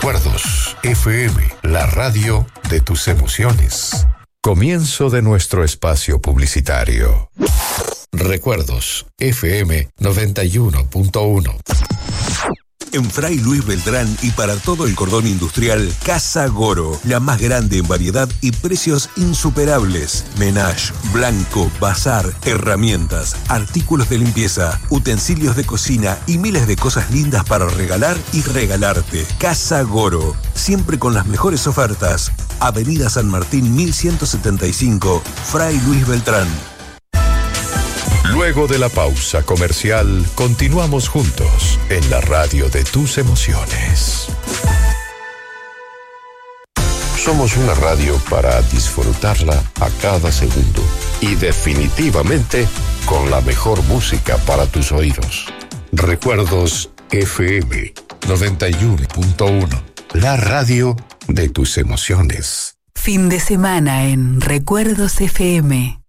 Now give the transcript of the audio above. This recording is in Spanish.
Recuerdos FM, la radio de tus emociones. Comienzo de nuestro espacio publicitario. Recuerdos FM 91.1. En Fray Luis Beltrán y para todo el cordón industrial, Casa Goro, la más grande en variedad y precios insuperables. Menage, blanco, bazar, herramientas, artículos de limpieza, utensilios de cocina y miles de cosas lindas para regalar y regalarte. Casa Goro, siempre con las mejores ofertas. Avenida San Martín 1175, Fray Luis Beltrán. Luego de la pausa comercial, continuamos juntos en la radio de tus emociones. Somos una radio para disfrutarla a cada segundo y definitivamente con la mejor música para tus oídos. Recuerdos FM 91.1, la radio de tus emociones. Fin de semana en Recuerdos FM.